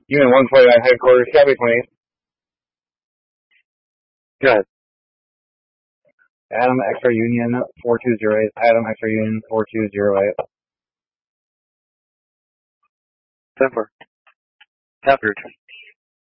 Unit 149 headquarters, copy 20. Good. Adam X-ray Union 4208. Adam X-ray Union 4208. Temper. Tempered.